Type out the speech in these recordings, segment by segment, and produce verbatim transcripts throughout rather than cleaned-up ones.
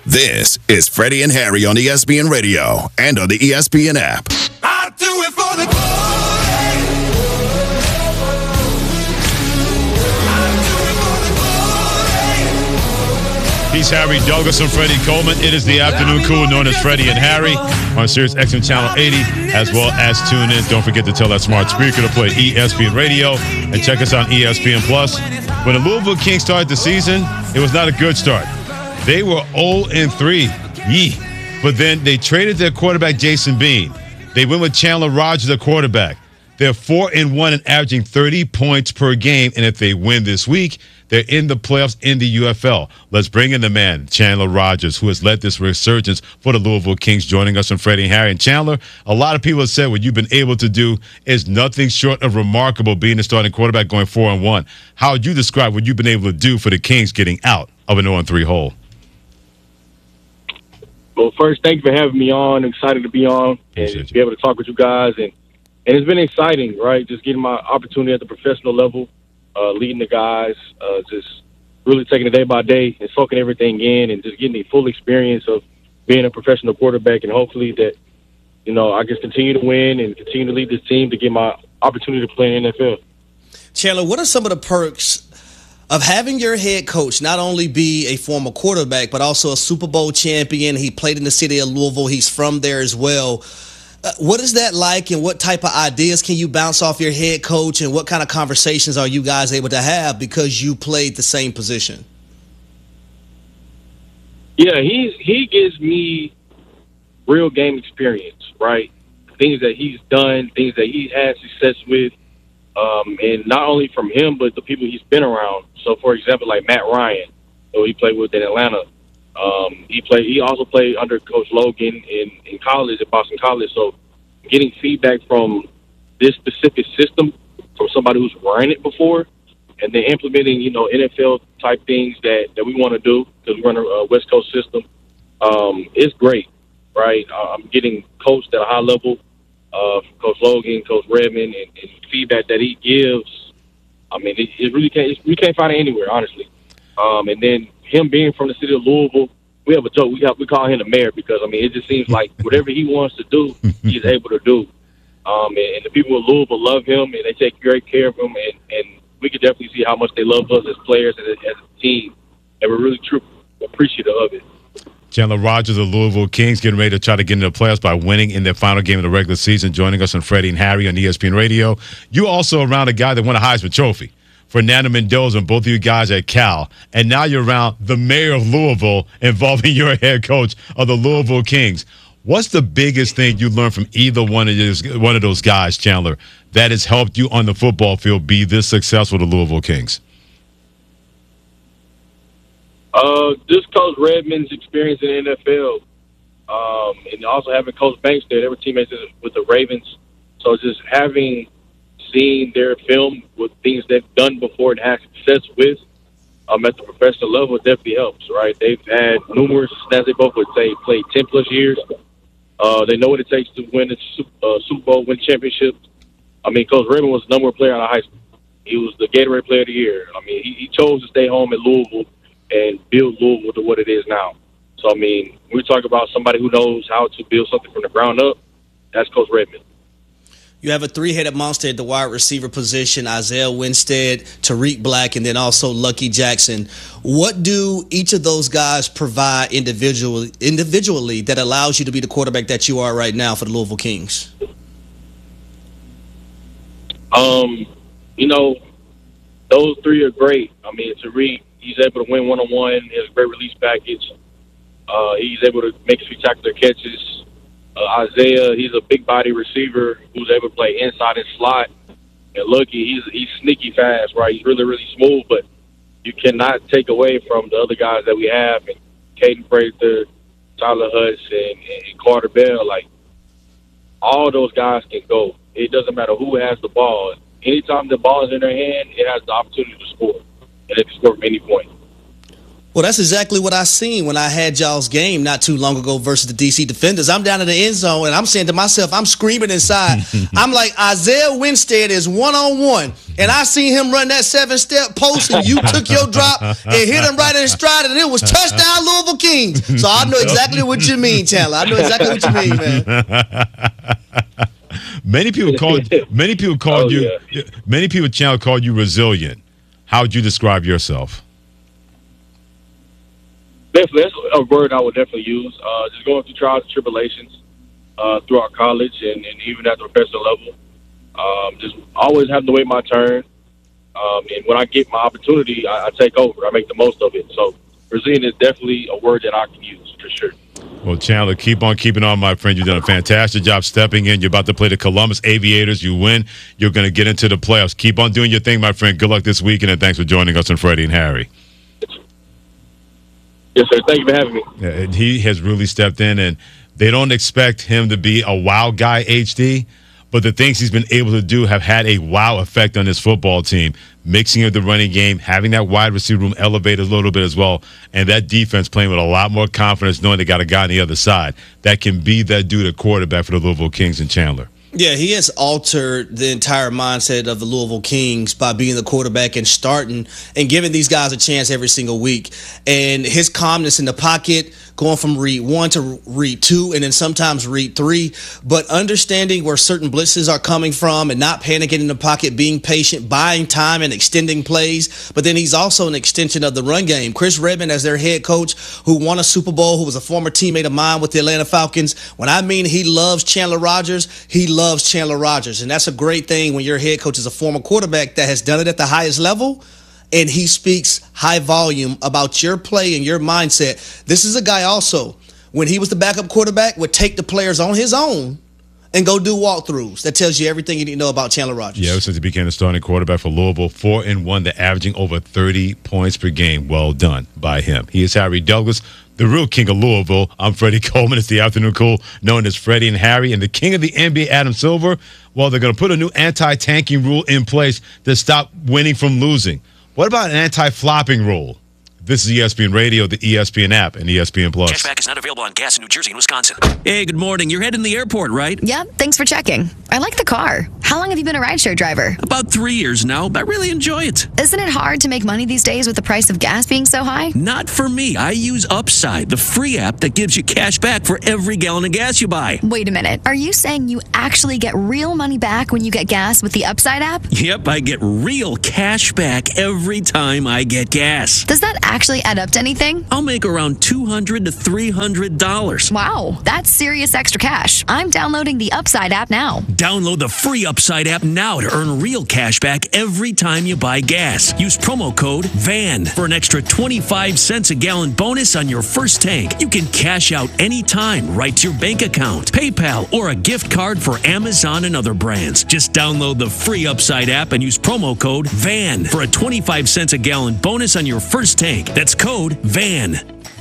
This is Freddie and Harry on E S P N Radio and on the E S P N app. I do it for the glory. He's Harry Douglas and Freddie Coleman. It is the afternoon crew known as Freddie and Harry on Sirius X M Channel eighty, as well as tune in. Don't forget to tell that smart speaker to play E S P N Radio and check us on E S P N Plus. When the Louisville Kings started the season, it was not a good start. They were oh and three. Yee. But then they traded their quarterback, Jason Bean. They went with Chandler Rogers, their quarterback. They're four and one and averaging thirty points per game. And if they win this week, they're in the playoffs in the U F L. Let's bring in the man, Chandler Rogers, who has led this resurgence for the Louisville Kings, joining us on Freddie and Harry. And Chandler, a lot of people have said what you've been able to do is nothing short of remarkable, being the starting quarterback going four and one. How would you describe what you've been able to do for the Kings getting out of an oh and three hole? Well, first, thank you for having me on. Excited to be on and be able to talk with you guys. And, and it's been exciting, right, just getting my opportunity at the professional level, uh, leading the guys, uh, just really taking it day by day and soaking everything in and just getting the full experience of being a professional quarterback. And hopefully that, you know, I just continue to win and continue to lead this team to get my opportunity to play in the N F L. Chandler, what are some of the perks of having your head coach not only be a former quarterback, but also a Super Bowl champion? He played in the city of Louisville. He's from there as well. Uh, what is that like, and what type of ideas can you bounce off your head coach, and what kind of conversations are you guys able to have because you played the same position? Yeah, he's he gives me real game experience, right? Things that he's done, things that he had success with. Um, and not only from him, but the people he's been around. So, for example, like Matt Ryan, who he played with in Atlanta. Um, he played. He also played under Coach Logan in, in college at Boston College. So, getting feedback from this specific system from somebody who's ran it before, and then implementing, you know, N F L type things that, that we want to do because we run a, a West Coast system. Um, it's great, right? I'm getting coached at a high level. Uh, from Coach Logan, Coach Redmond, and, and feedback that he gives. I mean, it, it really can't. We can't find it anywhere, honestly. Um, and then him being from the city of Louisville, we have a joke. We have, we call him the mayor because I mean, it just seems like whatever he wants to do, he's able to do. Um, and, and the people of Louisville love him, and they take great care of him. And, and we can definitely see how much they love us as players and as, as a team, and we're really true appreciative of it. Chandler Rogers of the Louisville Kings getting ready to try to get into the playoffs by winning in their final game of the regular season, joining us on Freddie and Harry on E S P N Radio. You also around a guy that won a Heisman Trophy, Fernando Mendoza, and both of you guys at Cal. And now you're around the mayor of Louisville, involving your head coach of the Louisville Kings. What's the biggest thing you learned from either one of those, one of those guys, Chandler, that has helped you on the football field be this successful with the Louisville Kings? Uh, just Coach Redmond's experience in the N F L, um, and also having Coach Banks there. They were teammates with the Ravens. So just having seen their film with things they've done before and had success with um, at the professional level definitely helps, right? They've had numerous, as they both would say, played ten-plus years. Uh, they know what it takes to win a uh, Super Bowl, win championships. I mean, Coach Redmond was the number one player out of high school. He was the Gatorade Player of the Year. I mean, he, he chose to stay home at Louisville and build Louisville to what it is now. So, I mean, we talk about somebody who knows how to build something from the ground up. That's Coach Redmond. You have a three-headed monster at the wide receiver position, Isaiah Winstead, Tariq Black, and then also Lucky Jackson. What do each of those guys provide individually, individually that allows you to be the quarterback that you are right now for the Louisville Kings? Um, you know, those three are great. I mean, Tariq, he's able to win one-on-one. He has a great release package. Uh, he's able to make spectacular catches. Uh, Isaiah, he's a big-body receiver who's able to play inside and slot. And Lucky, he's he's sneaky fast, right? He's really, really smooth, but you cannot take away from the other guys that we have, and Caden Frazier, Tyler Hutz, and, and Carter Bell. Like, all those guys can go. It doesn't matter who has the ball. Anytime the ball is in their hand, it has the opportunity to score. And it can score from any point. Well, that's exactly what I seen when I had y'all's game not too long ago versus the D C Defenders. I'm down in the end zone, and I'm saying to myself, I'm screaming inside. I'm like, Isaiah Winstead is one-on-one, and I seen him run that seven-step post, and you took your drop and hit him right in stride, and it was touchdown Louisville Kings. So I know exactly what you mean, Chandler. I know exactly what you mean, man. Many people called many people called Oh, you yeah. many people Chandler called you resilient. How would you describe yourself? Definitely, that's a word I would definitely use. Uh, just going through trials and tribulations uh, throughout college and, and even at the professional level. Um, just always having to wait my turn. Um, and when I get my opportunity, I, I take over. I make the most of it. So resilient is definitely a word that I can use for sure. Well, Chandler, keep on keeping on, my friend. You've done a fantastic job stepping in. You're about to play the Columbus Aviators. You win. You're going to get into the playoffs. Keep on doing your thing, my friend. Good luck this weekend, and thanks for joining us on Freddie and Harry. Yes, sir. Thank you for having me. Yeah, and he has really stepped in, and they don't expect him to be a wow guy, H D, but the things he's been able to do have had a wow effect on this football team. Mixing of the running game, having that wide receiver room elevated a little bit as well, and that defense playing with a lot more confidence, knowing they got a guy on the other side that can be that dude at quarterback for the Louisville Kings and Chandler. Yeah, he has altered the entire mindset of the Louisville Kings by being the quarterback and starting and giving these guys a chance every single week. And his calmness in the pocket, going from read one to read two and then sometimes read three, but understanding where certain blitzes are coming from and not panicking in the pocket, being patient, buying time and extending plays. But then he's also an extension of the run game. Chris Redman, as their head coach, who won a Super Bowl, who was a former teammate of mine with the Atlanta Falcons. When I mean he loves Chandler Rogers, he loves loves Chandler Rogers, and that's a great thing when your head coach is a former quarterback that has done it at the highest level, and he speaks high volume about your play and your mindset. This is a guy also, when he was the backup quarterback, would take the players on his own and go do walkthroughs. That tells you everything you need to know about Chandler Rogers. Yeah, since he became the starting quarterback for Louisville, four and one, they're averaging over thirty points per game. Well done by him. He is Harry Douglas, the real king of Louisville. I'm Freddie Coleman. It's the Afternoon Cool, known as Freddie and Harry. And the king of the N B A, Adam Silver, well, they're going to put a new anti-tanking rule in place to stop winning from losing. What about an anti-flopping rule? This is E S P N Radio, the E S P N app, and E S P N Plus. Cashback is not available on gas in New Jersey and Wisconsin. Hey, good morning. You're heading to the airport, right? Yep, thanks for checking. I like the car. How long have you been a rideshare driver? About three years now. I really enjoy it. Isn't it hard to make money these days with the price of gas being so high? Not for me. I use Upside, the free app that gives you cash back for every gallon of gas you buy. Wait a minute. Are you saying you actually get real money back when you get gas with the Upside app? Yep, I get real cash back every time I get gas. Does that actually add up to anything? I'll make around two hundred to three hundred dollars. Wow, that's serious extra cash. I'm downloading the Upside app now. Download the free Upside app now to earn real cash back every time you buy gas. Use promo code V A N for an extra twenty-five cents a gallon bonus on your first tank. You can cash out anytime right to your bank account, PayPal, or a gift card for Amazon and other brands. Just download the free Upside app and use promo code V A N for a twenty-five cents a gallon bonus on your first tank. That's code V A N.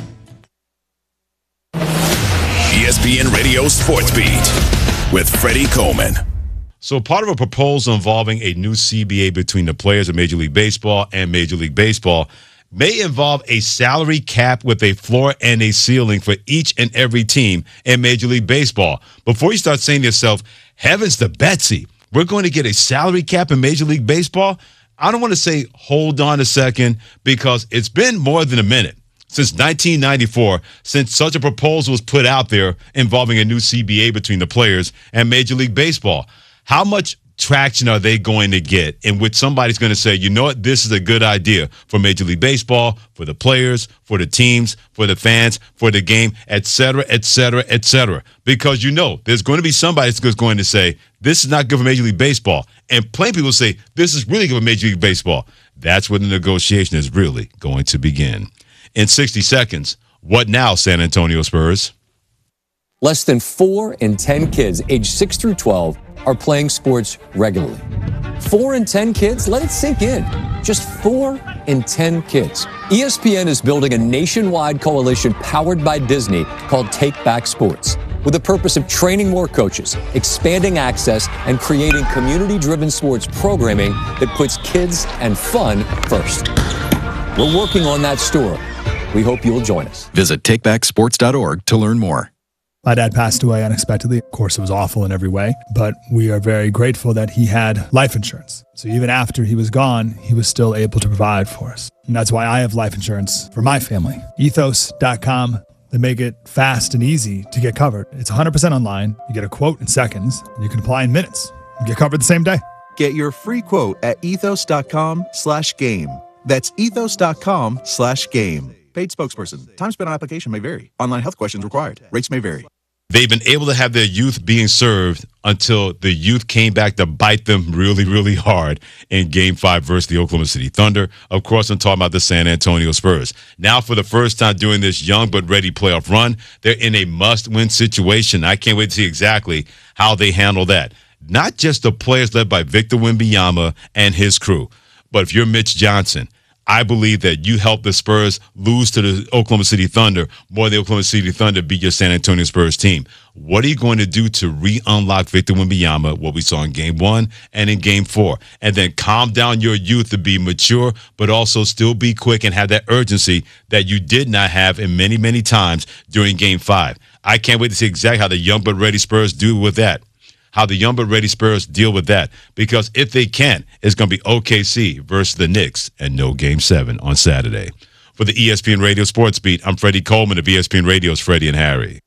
E S P N Radio Sports Beat with Freddie Coleman. So part of a proposal involving a new C B A between the players of Major League Baseball and Major League Baseball may involve a salary cap with a floor and a ceiling for each and every team in Major League Baseball. Before you start saying to yourself, heavens to Betsy, we're going to get a salary cap in Major League Baseball, I don't want to say hold on a second, because it's been more than a minute since nineteen ninety-four since such a proposal was put out there involving a new C B A between the players and Major League Baseball. How much traction are they going to get in which somebody's going to say, you know what, this is a good idea for Major League Baseball, for the players, for the teams, for the fans, for the game, et cetera, et cetera, et cetera. Because you know there's going to be somebody that's going to say, this is not good for Major League Baseball. And plenty of people say, this is really good for Major League Baseball. That's where the negotiation is really going to begin. In sixty seconds, what now, San Antonio Spurs? Less than four in ten kids aged six through twelve are playing sports regularly. Four in ten kids? Let it sink in. Just four in ten kids. E S P N is building a nationwide coalition powered by Disney called Take Back Sports, with the purpose of training more coaches, expanding access, and creating community-driven sports programming that puts kids and fun first. We're working on that story. We hope you'll join us. Visit take back sports dot org to learn more. My dad passed away unexpectedly. Of course, it was awful in every way, but we are very grateful that he had life insurance. So even after he was gone, he was still able to provide for us. And that's why I have life insurance for my family. ethos dot com. They make it fast and easy to get covered. It's one hundred percent online. You get a quote in seconds, and you can apply in minutes. You get covered the same day. Get your free quote at ethos dot com slash game. That's ethos dot com slash game. Paid spokesperson. Time spent on application may vary. Online health questions required. Rates may vary. They've been able to have their youth being served until the youth came back to bite them really, really hard in Game five versus the Oklahoma City Thunder. Of course, I'm talking about the San Antonio Spurs. Now, for the first time during this young but ready playoff run, they're in a must-win situation. I can't wait to see exactly how they handle that. Not just the players led by Victor Wembanyama and his crew, but if you're Mitch Johnson, I believe that you helped the Spurs lose to the Oklahoma City Thunder more than the Oklahoma City Thunder beat your San Antonio Spurs team. What are you going to do to re-unlock Victor Wembanyama, what we saw in Game one and in Game four, and then calm down your youth to be mature but also still be quick and have that urgency that you did not have in many, many times during Game five? I can't wait to see exactly how the young but ready Spurs do with that. How the young but ready Spurs deal with that. Because if they can, it's going to be O K C versus the Knicks and no Game seven on Saturday. For the E S P N Radio Sports Beat, I'm Freddie Coleman of E S P N Radio's Freddie and Harry.